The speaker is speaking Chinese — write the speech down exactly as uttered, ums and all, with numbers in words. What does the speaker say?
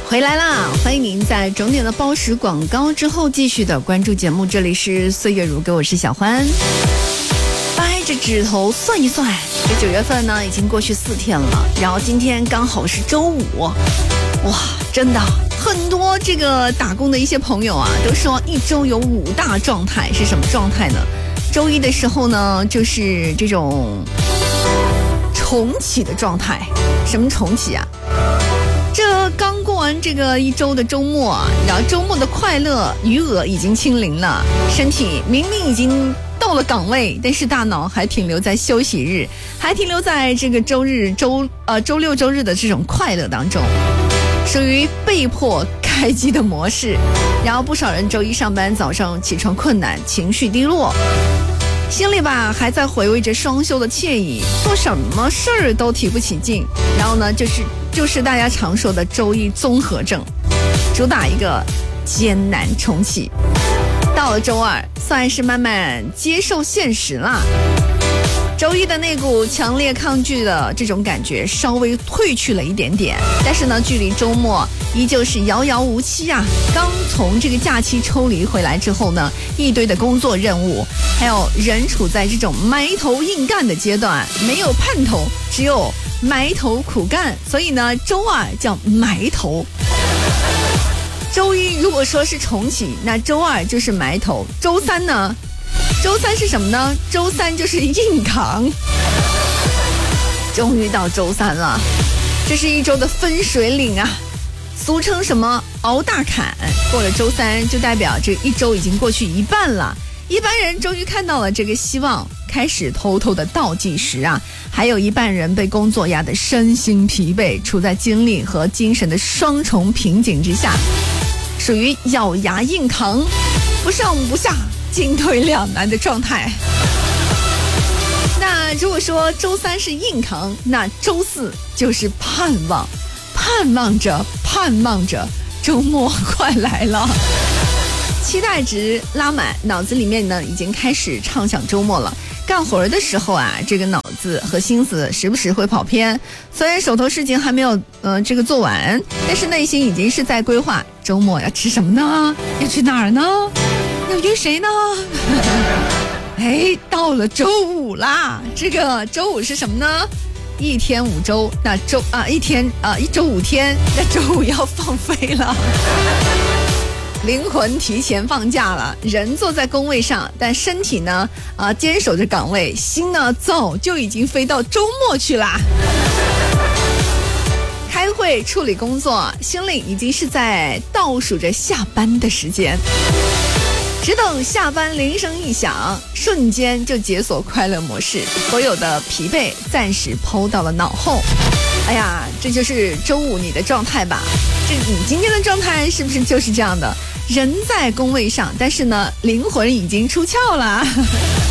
回来啦！欢迎您在整点的报时广告之后继续的关注节目，这里是岁月如歌，我是小欢。掰着指头算一算，这九月份呢已经过去四天了，然后今天刚好是周五，哇，真的很多这个打工的一些朋友啊，都说一周有五大状态，是什么状态呢？周一的时候呢，就是这种重启的状态。什么重启啊？这刚过完这个一周的周末，然后周末的快乐余额已经清零了，身体明明已经到了岗位，但是大脑还停留在休息日，还停留在这个周日、周呃周六、周日的这种快乐当中，属于被迫开机的模式。然后不少人周一上班早上起床困难，情绪低落，心里吧还在回味着双休的惬意，做什么事儿都提不起劲。然后呢，就是就是大家常说的周一综合症，主打一个艰难重启。到了周二，算是慢慢接受现实啦。周一的那股强烈抗拒的这种感觉稍微褪去了一点点，但是呢，距离周末依旧是遥遥无期啊！刚从这个假期抽离回来之后呢，一堆的工作任务，还有人处在这种埋头硬干的阶段，没有盼头，只有埋头苦干，所以呢，周二叫埋头。周一如果说是重启，那周二就是埋头，周三呢？周三是什么呢？周三就是硬扛。终于到周三了，这是一周的分水岭啊，俗称什么熬大坎。过了周三，就代表这一周已经过去一半了。一般人终于看到了这个希望，开始偷偷的倒计时啊。还有一半人被工作压得身心疲惫，处在精力和精神的双重瓶颈之下，属于咬牙硬扛，不上不下，进退两难的状态。那如果说周三是硬扛，那周四就是盼望，盼望着盼望着周末快来了，期待值拉满，脑子里面呢已经开始畅想周末了。干活的时候啊，这个脑子和心思时不时会跑偏，虽然手头事情还没有呃这个做完，但是内心已经是在规划周末要吃什么呢？要去哪儿呢？要约谁呢？哎，到了周五啦！这个周五是什么呢？一天五周，那周啊一天啊一周五天，那周五要放飞了。灵魂提前放假了，人坐在工位上，但身体呢啊坚守着岗位，心呢早就已经飞到周末去啦。开会处理工作，心里已经是在倒数着下班的时间，只等下班铃声一响，瞬间就解锁快乐模式，所有的疲惫暂时抛到了脑后。哎呀，这就是周五你的状态吧？这你今天的状态是不是就是这样的？人在工位上，但是呢，灵魂已经出窍了。